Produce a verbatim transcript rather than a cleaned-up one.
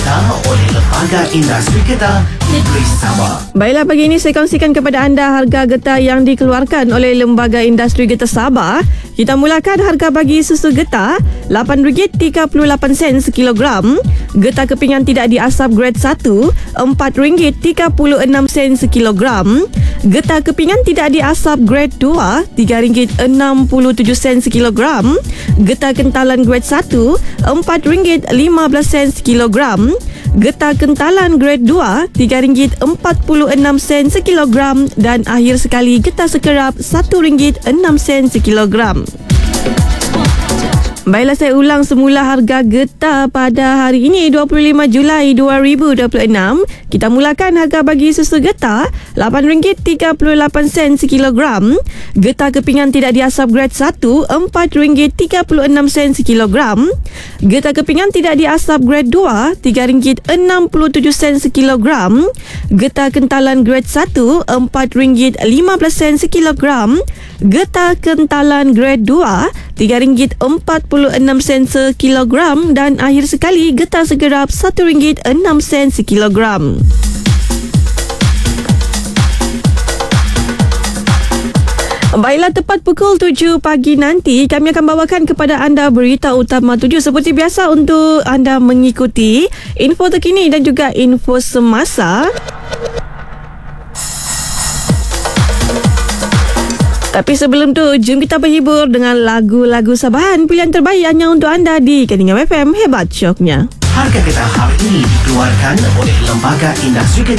Getah oleh Lembaga Industri Getah Negeri Sabah. Baiklah, pagi ini saya kongsikan kepada anda harga getah yang dikeluarkan oleh Lembaga Industri Getah Sabah. Kita mulakan harga bagi susu getah lapan ringgit tiga puluh lapan sen sekilogram. Getah kepingan tidak diasap grade satu empat ringgit tiga puluh enam sen sekilogram. Getah kepingan tidak diasap grade dua tiga ringgit enam puluh tujuh sen sekilogram. Getah kentalan grade satu empat ringgit lima belas sen sekilogram. Getah kentalan grade dua tiga ringgit empat puluh enam sen sekilogram. Dan akhir sekali getah sekerap satu ringgit enam sen sekilogram. Baiklah, saya ulang semula harga getah pada hari ini dua puluh lima Julai dua ribu dua puluh enam. Kita mulakan harga bagi susu getah lapan ringgit tiga puluh lapan sen sekilogram. Getah kepingan tidak diasap grade satu empat ringgit tiga puluh enam sen sekilogram. Getah kepingan tidak diasap grade dua tiga ringgit enam puluh tujuh sen sekilogram. Getah kentalan grade satu empat ringgit lima belas sen sekilogram. Getah kentalan grade dua tiga ringgit empat puluh enam sen sekilogram. Dan akhir sekali getah segerap satu ringgit enam sen sekilogram. Baiklah, tepat pukul tujuh pagi nanti kami akan bawakan kepada anda berita utama tujuh. Seperti biasa, untuk anda mengikuti info terkini dan juga info semasa. Tapi sebelum tu, jom kita berhibur dengan lagu-lagu Sabahan pilihan terbaik hanya untuk anda di Keningam F M. Hebat syoknya. Harga getah hari ini dikeluarkan oleh Lembaga Industri Getah